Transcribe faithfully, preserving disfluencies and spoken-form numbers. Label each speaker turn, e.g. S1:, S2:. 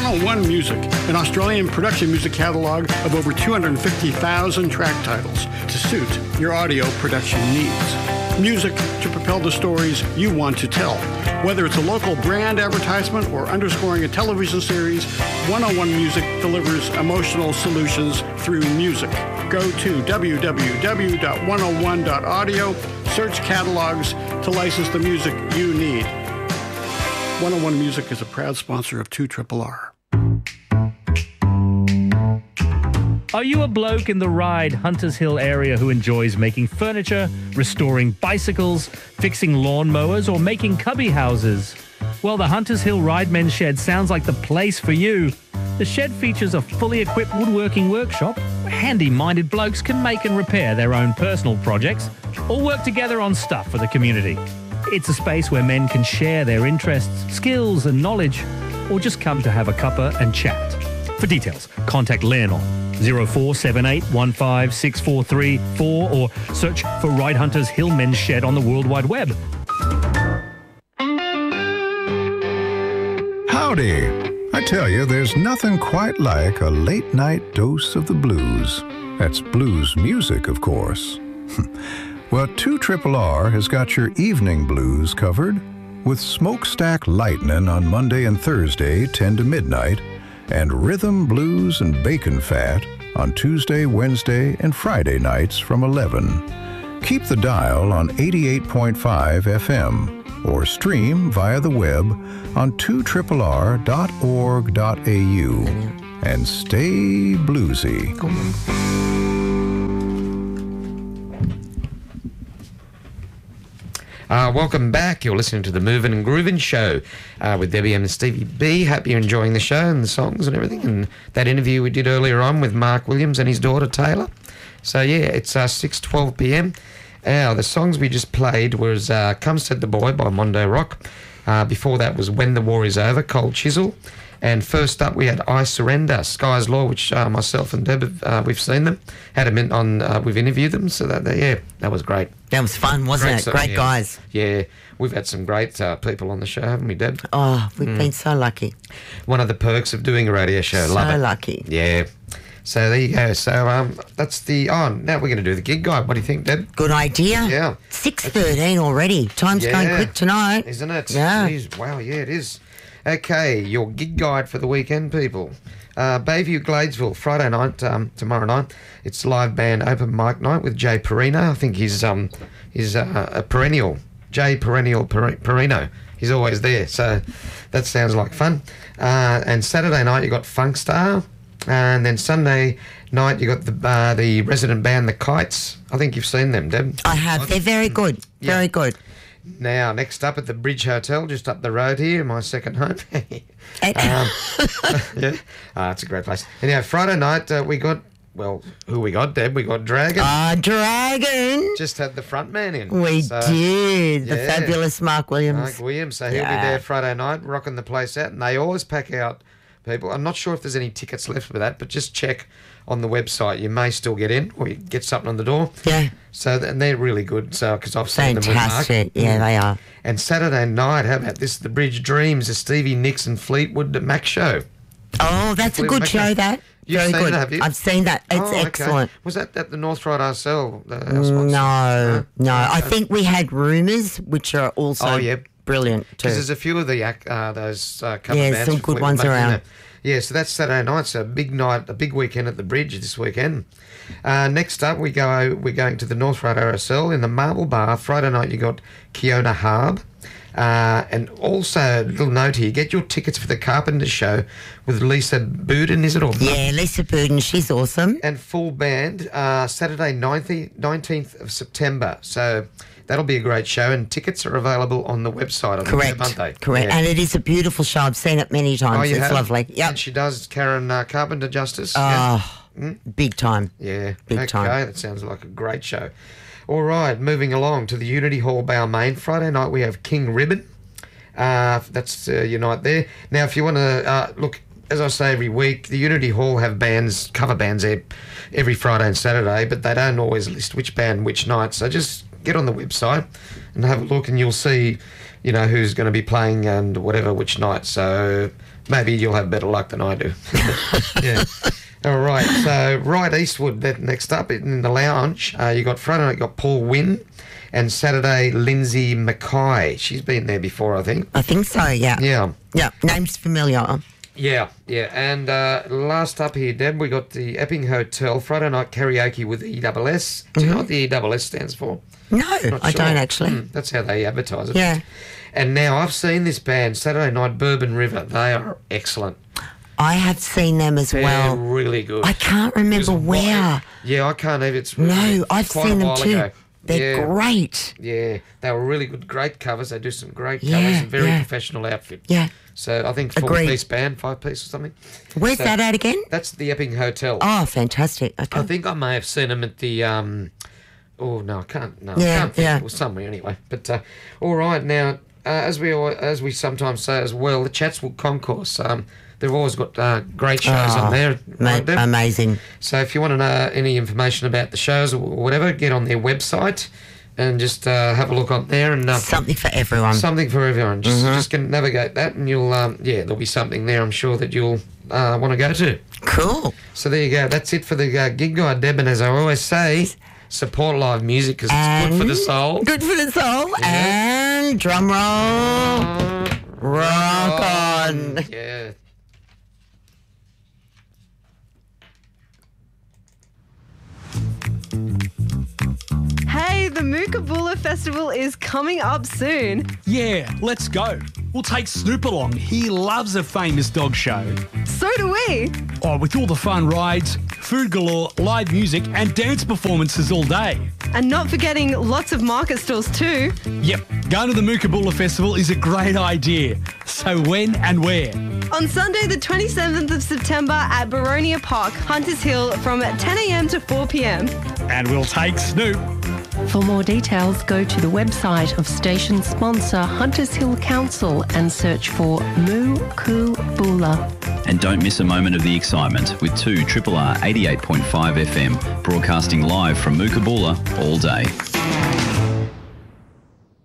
S1: oh one Music, an Australian production music catalog of over two hundred fifty thousand track titles to suit your audio production needs. Music to propel the stories you want to tell. Whether it's a local brand advertisement or underscoring a television series, one oh one Music delivers emotional solutions through music. Go to w w w dot one oh one dot audio, search catalogs to license the music you need. one oh one Music is a proud sponsor of two R R.
S2: Are you a bloke in the Ryde, Hunters Hill area who enjoys making furniture, restoring bicycles, fixing lawnmowers, or making cubby houses? Well, the Hunters Hill Ryde Men's Shed sounds like the place for you. The shed features a fully equipped woodworking workshop where handy-minded blokes can make and repair their own personal projects or work together on stuff for the community. It's a space where men can share their interests, skills and knowledge, or just come to have a cuppa and chat. For details, contact Len on zero four seven eight one five six four three four or search for Ryde Hunters Hill Men's Shed on the World Wide Web.
S3: Howdy! I tell you, there's nothing quite like a late-night dose of the blues. That's blues music, of course. Well, two R R R has got your evening blues covered with Smokestack Lightnin' on Monday and Thursday, ten to midnight, and Rhythm, Blues, and Bacon Fat on Tuesday, Wednesday, and Friday nights from eleven. Keep the dial on eighty-eight point five F M or stream via the web on two R R R dot org dot A U and stay bluesy.
S4: Uh, welcome back. You're listening to the Movin' and Groovin' Show uh, with Debbie M and Stevie B. Hope you're enjoying the show and the songs and everything. And that interview we did earlier on with Mark Williams and his daughter Taylor. So, yeah, it's uh, six twelve p m. Now, the songs we just played was uh, Come Said the Boy by Mondo Rock. Uh, before that was When the War Is Over, Cold Chisel. And first up, we had I Surrender, Sky's Law, which uh, myself and Deb, have, uh, we've seen them. Had them in, on, uh, we've interviewed them, so that, yeah, that was great.
S5: That was fun, wasn't
S4: Great
S5: it?
S4: song,
S5: Great
S4: yeah.
S5: guys.
S4: Yeah, we've had some great uh, people on the show, haven't we, Deb?
S5: Oh, we've been so lucky.
S4: One of the perks of doing a radio show.
S5: So
S4: Love it.
S5: lucky.
S4: Yeah. So there you go. So um, that's the... Oh, now we're going to do the gig guide. What do you think, Deb?
S5: Good idea.
S4: Yeah.
S5: six thirteen already. Time's
S4: Yeah.
S5: going quick tonight.
S4: Isn't it?
S5: Yeah.
S4: Jeez, wow, yeah, it is. Okay, your gig guide for the weekend, people. Uh, Bayview Gladesville, Friday night, um, tomorrow night. It's live band open mic night with Jay Perino. I think he's um he's uh, a perennial. Jay Perennial Per- Perino. He's always there, so that sounds like fun. Uh, and Saturday night you got Funkstar. And then Sunday night you got the uh, the resident band, The Kites. I think you've seen them, Deb.
S5: I have. They're very good.
S4: Yeah.
S5: Very good.
S4: Now, next up at the Bridge Hotel, just up the road here, my second home.
S5: Eh,
S4: um, yeah, uh, it's a great place. Anyhow, Friday night uh, we got, well, who we got, Deb? We got Dragon.
S5: Ah, Dragon.
S4: Just had the front man in.
S5: We
S4: So,
S5: did. The
S4: yeah.
S5: fabulous Mark Williams.
S4: Mark Williams. So he'll
S5: Yeah.
S4: be there Friday night, rocking the place out. And they always pack out people. I'm not sure if there's any tickets left for that, but just check on the website. You may still get in, or you get something on the door.
S5: Yeah.
S4: So and they're really good. So because I've seen them with
S5: Fantastic.
S4: Mark.
S5: Yeah, they are.
S4: And Saturday night, how about this? The Bridge Dreams, the Stevie Nicks and Fleetwood Mac show.
S5: Oh, that's a
S4: Fleetwood
S5: good
S4: Mac
S5: show, that.
S4: You've
S5: Very
S4: seen
S5: good.
S4: it, have you?
S5: I've seen that. It's
S4: Oh, okay.
S5: excellent.
S4: Was that at the North Ryde R S L? The, our
S5: No,
S4: sponsor?
S5: no. I
S4: Okay.
S5: think we had Rumours, which are also
S4: Oh, yeah.
S5: brilliant too.
S4: Because there's a few of the ac- uh, those uh, cover
S5: Yeah,
S4: bands.
S5: some
S4: for
S5: good
S4: Fleetwood
S5: ones
S4: Mac, isn't
S5: around.
S4: there? Yeah, so that's Saturday night. So a big night, a big weekend at the Bridge this weekend. Uh, next up, we go. We're going to the North Ryde R S L in the Marble Bar. Friday night, you got Kiona Harb. Uh, and also, a little note here, get your tickets for the Carpenter Show with Lisa Buden, is it? Or
S5: Yeah, Lisa Burden, she's awesome.
S4: And full band, uh, Saturday nineteenth of September. So that'll be a great show, and tickets are available on the website. On
S5: Correct,
S4: the web, aren't they?
S5: correct.
S4: Yeah.
S5: And it is a beautiful show. I've seen it many times.
S4: Oh, you
S5: it's
S4: have?
S5: lovely. Yep.
S4: And she does Karen uh, Carpenter justice. yeah.
S5: Oh, big time.
S4: Yeah.
S5: Big
S4: okay,
S5: time.
S4: that sounds like a great show. All right, moving along to the Unity Hall, Balmain. Friday night we have King Ribbon. Uh, that's uh, your night there. Now, if you want to uh, look, as I say every week, the Unity Hall have bands, cover bands there every Friday and Saturday, but they don't always list which band which night. So just get on the website and have a look, and you'll see, you know, who's going to be playing and whatever which night. So maybe you'll have better luck than I do. Yeah. All right. So right Eastwood. That next up in the lounge, uh, you got Friday night. You got Paul Wynn, and Saturday Lindsay Mackay. She's been there before, I think.
S5: I think so, yeah.
S4: Yeah.
S5: Yeah, name's familiar.
S4: Yeah, yeah. And uh, last up here, Deb, we got the Epping Hotel Friday night karaoke with E S S. Do you know what the E S S stands for?
S5: No,
S4: Not
S5: I
S4: sure.
S5: don't actually.
S4: Mm, that's how they advertise it.
S5: Yeah.
S4: And now I've seen this band, Saturday Night Bourbon River. They are excellent.
S5: I have seen them as
S4: They're
S5: well.
S4: really good.
S5: I can't
S4: It was
S5: remember
S4: a
S5: where.
S4: while- Yeah, I can't even. It's
S5: No, I've
S4: quite a
S5: seen them
S4: while
S5: too.
S4: ago.
S5: They're
S4: yeah.
S5: great.
S4: Yeah, they were really good, great covers. They do some great
S5: Yeah,
S4: covers and very
S5: yeah.
S4: professional outfit.
S5: Yeah.
S4: So I think
S5: Agreed.
S4: four-piece band, five-piece or something.
S5: Where's
S4: So-
S5: that at again?
S4: That's the Epping Hotel.
S5: Oh, fantastic. Okay.
S4: I think I may have seen them at the. Um, oh no, I can't. No, I
S5: Yeah,
S4: can't think.
S5: yeah.
S4: It was somewhere anyway. But uh, all right, now uh, as we al- as we sometimes say as well, the Chatswood Concourse. Um, they've always got uh, great shows
S5: Oh,
S4: on there.
S5: ma-
S4: right, Deb?
S5: amazing.
S4: So if you want to know any information about the shows or whatever, get on their website and just uh, have a look on there and. Uh,
S5: Something for everyone.
S4: Something for everyone. Just,
S5: Mm-hmm.
S4: just can navigate that, and you'll, um, yeah, there'll be something there. I'm sure that you'll uh, want to go to.
S5: Cool.
S4: So there you go. That's it for the uh, gig guide, Deb. And as I always say, support live music because it's good for the soul.
S5: Good for the soul. And drum roll. Rock on.
S4: Yeah.
S6: Hey, the Mookaboola Festival is coming up soon.
S7: Yeah, let's go. We'll take Snoop along. He loves a famous dog show.
S6: So do we.
S7: Oh, with all the fun rides, food galore, live music, and dance performances all day.
S6: And not forgetting lots of market stalls too.
S7: Yep, going to the Mookaboola Festival is a great idea. So when and where?
S6: On Sunday, the twenty-seventh of September at Baronia Park, Hunters Hill, from ten a.m. to four p.m.
S7: And we'll take Snoop.
S8: For more details, go to the website of station sponsor Hunters Hill Council and search for Mookaboola.
S9: And don't miss a moment of the excitement with two R R R eighty-eight point five F M broadcasting live from Mookaboola all day.